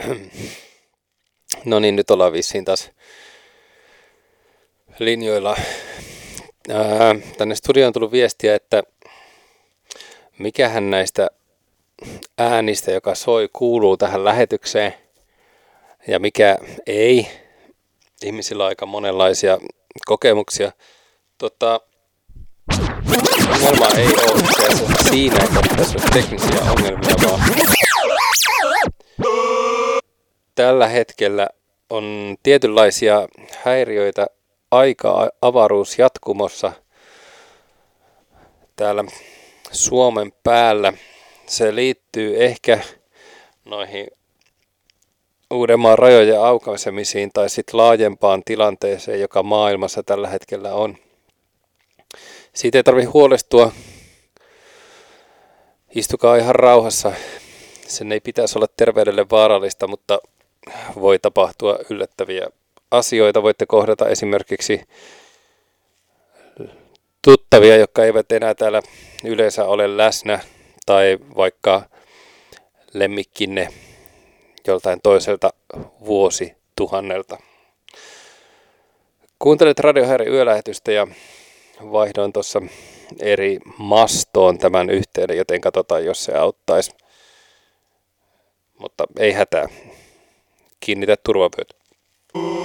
No niin, nyt ollaan vissiin taas linjoilla. Tänne studioon on tullut viestiä, että mikähän näistä äänistä, joka soi, kuuluu tähän lähetykseen ja mikä ei. Ihmisillä on aika monenlaisia kokemuksia. Ongelma ei ole itse asiassa siinä, että tässä olisi teknisiä ongelmia, vaan tällä hetkellä on tietynlaisia häiriöitä aika-avaruusjatkumossa täällä Suomen päällä. Se liittyy ehkä noihin Uudenmaan rajojen aukaisemisiin tai sitten laajempaan tilanteeseen, joka maailmassa tällä hetkellä on. Siitä ei tarvitse huolestua. Istukaa ihan rauhassa. Sen ei pitäisi olla terveydelle vaarallista, mutta voi tapahtua yllättäviä asioita. Voitte kohdata esimerkiksi tuttavia, jotka eivät enää täällä yleensä ole läsnä, tai vaikka lemmikkinne joltain toiselta vuosituhannelta. Kuuntelet Radiohäiriö yölähetystä ja vaihdoin tuossa eri mastoon tämän yhteyden, joten katsotaan, jos se auttaisi. Mutta ei hätää. Kiinnitä turvavyöt.